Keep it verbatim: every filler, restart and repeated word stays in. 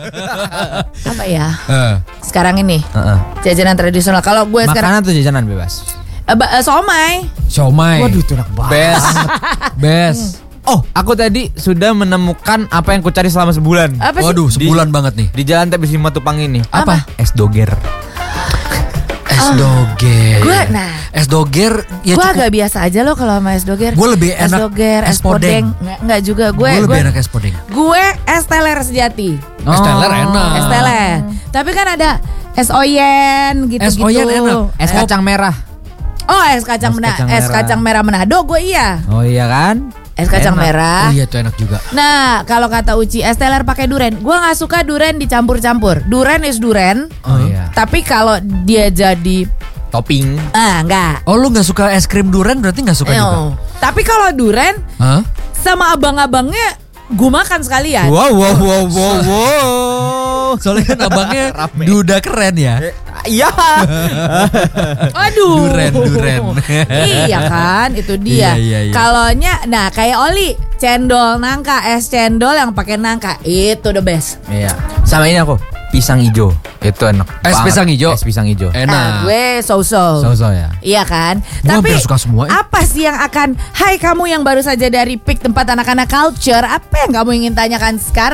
Apa ya? Uh. Sekarang ini Uh-uh. jajanan tradisional. Kalau gue sekarang makanan tuh jajanan bebas. uh, ba- uh, somai. Siomay. Waduh, itu enak banget. Best. Best. Oh, aku tadi sudah menemukan apa yang ku cari selama sebulan. Apa sih? Waduh, sebulan Di- banget nih. Di Jalan T B Simatupang ini. Apa? Es doger. Es doger. Gue nah. Es doger ya Gue cukup. agak biasa aja loh kalau sama es doger. Gue lebih es enak doger, es es podeng. podeng. Nggak, nggak juga gue. Gue lebih gue- enak es podeng. Gue es teler sejati. Es teler enak. Es teler. Tapi kan ada es oyen gitu-gitu. Es oyen enak. Es Oh. kacang merah. Oh, es kacang Es mena- kacang es merah. kacang merah Manado gue iya. Oh iya kan? Es kacang Enak. merah. Oh iya itu enak juga. Nah, kalau kata Uci, es teler pakai duren. Gua nggak suka duren dicampur-campur. Duren is duren. Oh iya. Tapi kalau dia jadi Topping. ah enggak. Oh lu gak suka es krim durian berarti gak suka juga? No. Tapi kalau duren Hah? sama abang-abangnya gue makan sekalian. Wow wow wow wow wow. Soalnya kan abangnya Rame. duda keren ya. Iya. Aduh. Duren, duren. Iya kan, itu dia. Iya, iya, iya. Kalonya, nah kayak Oli, cendol nangka, es cendol yang pakai nangka, itu the best. Iya. Sama ini aku pisang hijau. Itu enak. Es banget. pisang hijau? Es pisang hijau. Enak. Nah, gue so-so. So-so ya. Iya kan? Gua Tapi hampir suka semua, ya. apa sih yang akan, hai kamu yang baru saja dari P I K tempat anak-anak culture, apa yang kamu ingin tanyakan sekarang?